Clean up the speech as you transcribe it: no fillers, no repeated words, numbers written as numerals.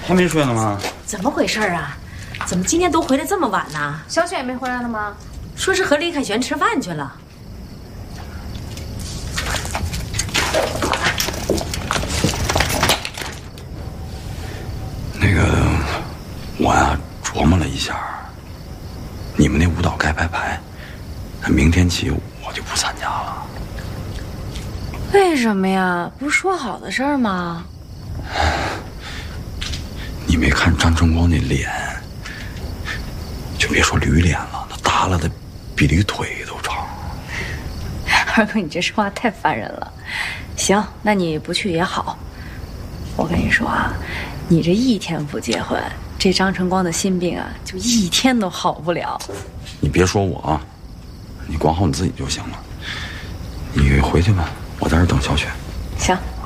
还没睡呢吗？ 怎么回事啊？怎么今天都回来这么晚呢？ 小雪也没回来了吗？ 说是和李凯旋吃饭去了。 那个，我呀琢磨了一下，你们那舞蹈该排，那明天起我就不参加了。 为什么呀？不是说好的事儿吗？ 你没看张晨光那脸，就别说驴脸了，那耷拉的比驴腿都长。 二哥，你这说话太烦人了。行，那你不去也好。我跟你说啊，你这一天不结婚，这张晨光的心病啊，就一天都好不了。 你别说我啊，你管好你自己就行了。你回去吧，我在这儿等小雪。 行。